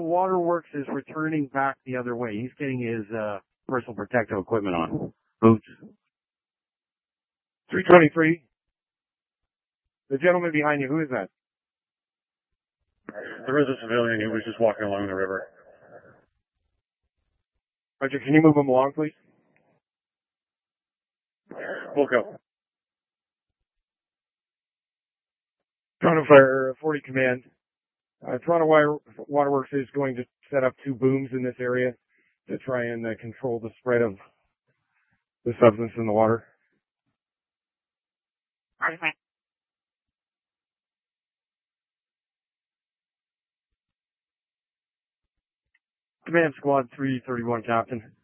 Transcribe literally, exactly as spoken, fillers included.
Waterworks is returning back the other way. He's getting his uh, personal protective equipment on. Boots. three twenty-three. The gentleman behind you, who is that? There is a civilian who was just walking along the river. Roger, can you move him along, please? We'll go. Toronto Fire forty Command. Uh, Toronto Wire, Waterworks is going to set up two booms in this area to try and uh, control the spread of the substance in the water. Command Squad three thirty-one, Captain.